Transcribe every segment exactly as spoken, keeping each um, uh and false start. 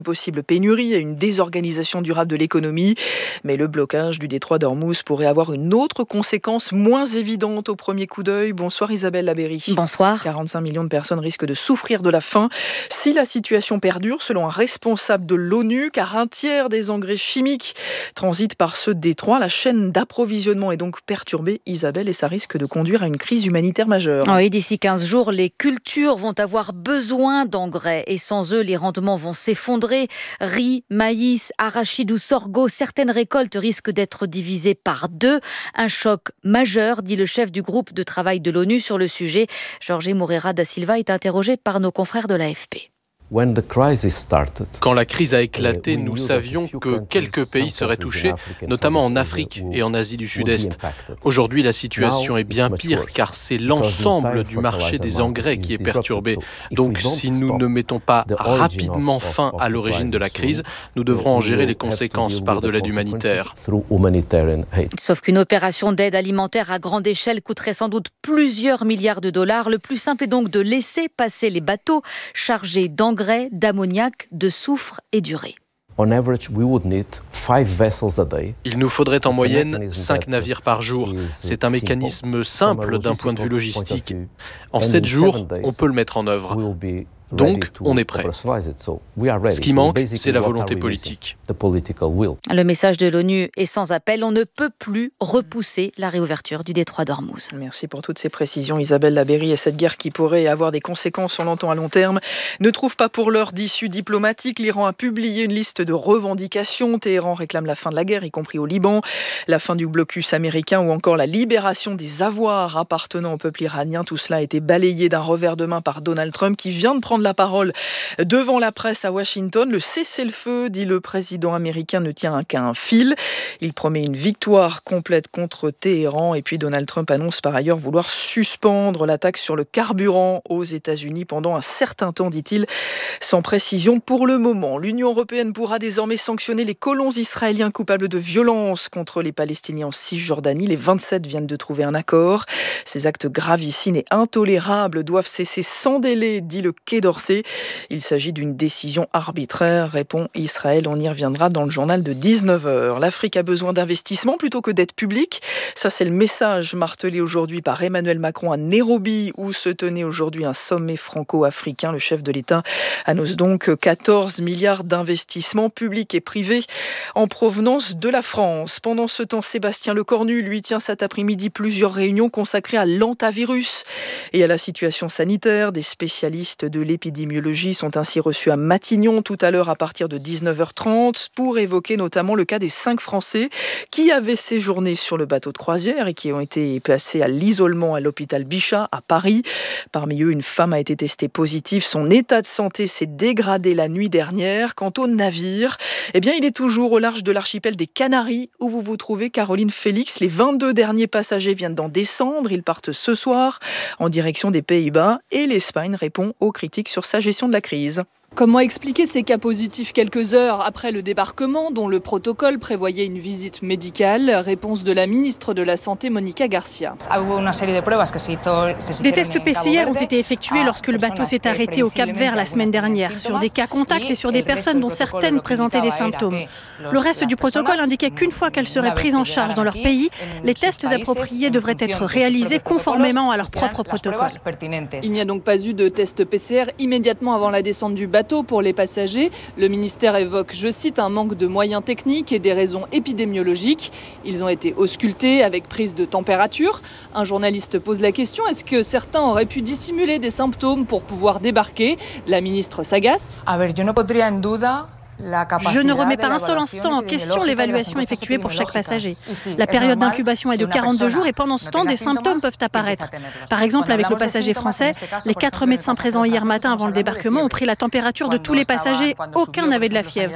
possible pénurie et une désorganisation durable de l'économie. Mais le blocage du détroit d'Ormuz pourrait avoir une autre conséquence moins évidente au premier coup d'œil. Bonsoir Isabelle Labéry. Bonsoir. quarante-cinq millions de personnes risquent de souffrir de la faim si la situation perdure, selon un responsable de l'ONU, car un tiers des engrais chimiques transitent par ce détroit. La chaîne d'approvisionnement est donc perturbée, Isabelle, et ça risque de conduire à une crise humanitaire majeure. Oui, d'ici quinze jours, les cultures vont avoir besoin d'engrais et sans eux, les rendements vont s'effondrer. Riz, maïs, arachide ou sorgho, certaines récoltes risquent d'être divisées par deux. Un choc majeur, dit le chef du groupe de travail de l'ONU sur le sujet. Jorge Moreira da Silva est interrogé par nos confrères de l'A F P. Quand la crise a éclaté, nous savions que quelques pays seraient touchés, notamment en Afrique et en Asie du Sud-Est. Aujourd'hui, la situation est bien pire car c'est l'ensemble du marché des engrais qui est perturbé. Donc, si nous ne mettons pas rapidement fin à l'origine de la crise, nous devrons en gérer les conséquences par de l'aide humanitaire. Sauf qu'une opération d'aide alimentaire à grande échelle coûterait sans doute plusieurs milliards de dollars. Le plus simple est donc de laisser passer les bateaux chargés d'engrais, d'ammoniac, de soufre et d'urée. Il nous faudrait en moyenne cinq navires par jour. C'est un mécanisme simple d'un point de vue logistique. En sept jours, on peut le mettre en œuvre. Donc, on est prêt. Ce qui manque, c'est la volonté politique. Le message de l'ONU est sans appel. On ne peut plus repousser la réouverture du détroit d'Ormuz. Merci pour toutes ces précisions, Isabelle Labéry. Et cette guerre qui pourrait avoir des conséquences, on l'entend à long terme, ne trouve pas pour l'heure d'issue diplomatique. L'Iran a publié une liste de revendications. Téhéran réclame la fin de la guerre, y compris au Liban, la fin du blocus américain ou encore la libération des avoirs appartenant au peuple iranien. Tout cela a été balayé d'un revers de main par Donald Trump, qui vient de prendre la parole devant la presse à Washington. Le cessez-le-feu, dit le président américain, ne tient qu'à un fil. Il promet une victoire complète contre Téhéran. Et puis Donald Trump annonce par ailleurs vouloir suspendre la taxe sur le carburant aux États-Unis pendant un certain temps, dit-il, sans précision pour le moment. L'Union européenne pourra désormais sanctionner les colons israéliens coupables de violences contre les Palestiniens en Cisjordanie. Les vingt-sept viennent de trouver un accord. Ces actes gravissimes et intolérables doivent cesser sans délai, dit le Quai d'Orsay. Il s'agit d'une décision arbitraire, répond Israël. On y reviendra dans le journal de dix-neuf heures. L'Afrique a besoin d'investissement plutôt que d'aide publique. Ça, c'est le message martelé aujourd'hui par Emmanuel Macron à Nairobi, où se tenait aujourd'hui un sommet franco-africain. Le chef de l'État annonce donc quatorze milliards d'investissements publics et privés en provenance de la France. Pendant ce temps, Sébastien Lecornu, lui, tient cet après-midi plusieurs réunions consacrées à l'antavirus et à la situation sanitaire. Des spécialistes de l'épidémiologie sont ainsi reçus à Matignon tout à l'heure à partir de dix-neuf heures trente pour évoquer notamment le cas des cinq Français qui avaient séjourné sur le bateau de croisière et qui ont été placés à l'isolement à l'hôpital Bichat à Paris. Parmi eux, une femme a été testée positive. Son état de santé s'est dégradé la nuit dernière. Quant au navire, eh bien, il est toujours au large de l'archipel des Canaries où vous vous trouvez, Caroline Félix. Les vingt-deux derniers passagers viennent d'en descendre. Ils partent ce soir en direction des Pays-Bas et l'Espagne répond aux critiques sur sa gestion de la crise. Comment expliquer ces cas positifs quelques heures après le débarquement, dont le protocole prévoyait une visite médicale? Réponse de la ministre de la Santé, Monica Garcia. Des tests P C R ont été effectués lorsque le bateau s'est arrêté au Cap-Vert la semaine dernière, sur des cas contacts et sur des personnes dont certaines présentaient des symptômes. Le reste du protocole indiquait qu'une fois qu'elles seraient prises en charge dans leur pays, les tests appropriés devraient être réalisés conformément à leur propre protocole. Il n'y a donc pas eu de test P C R immédiatement avant la descente du bateau pour les passagers. Le ministère évoque, je cite, un manque de moyens techniques et des raisons épidémiologiques. Ils ont été auscultés avec prise de température. Un journaliste pose la question, est-ce que certains auraient pu dissimuler des symptômes pour pouvoir débarquer? La ministre s'agace. Je ne remets pas un seul instant en question l'évaluation effectuée pour chaque passager. La période d'incubation est de quarante-deux jours et pendant ce temps, des symptômes peuvent apparaître. Par exemple, avec le passager français, les quatre médecins présents hier matin avant le débarquement ont pris la température de tous les passagers. Aucun n'avait de la fièvre.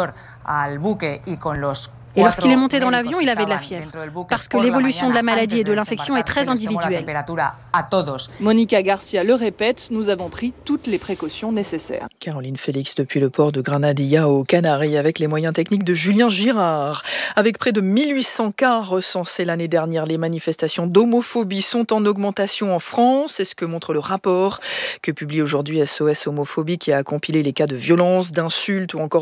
Et lorsqu'il est monté dans l'avion, il avait de la fièvre. Parce que l'évolution de la maladie et de l'infection est très individuelle. Monica Garcia le répète, nous avons pris toutes les précautions nécessaires. Caroline Félix depuis le port de Granadilla aux Canaries avec les moyens techniques de Julien Girard. Avec près de mille huit cents cas recensés l'année dernière, les manifestations d'homophobie sont en augmentation en France. C'est ce que montre le rapport que publie aujourd'hui S O S Homophobie qui a compilé les cas de violence, d'insultes ou encore